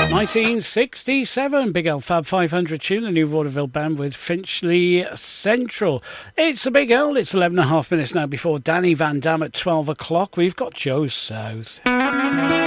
1967, Big L Fab 500 tune, the new vaudeville band with Finchley Central. It's a Big L, it's 11.5 minutes now before Danny Van Dam at 12 o'clock. We've got Joe South.